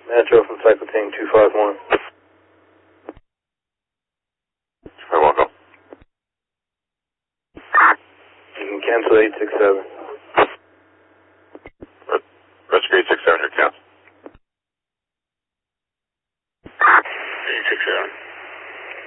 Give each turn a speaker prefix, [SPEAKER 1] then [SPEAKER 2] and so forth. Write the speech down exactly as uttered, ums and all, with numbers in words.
[SPEAKER 1] Metro from Cycle Team two five one.
[SPEAKER 2] You're welcome.
[SPEAKER 1] You can cancel eight six seven.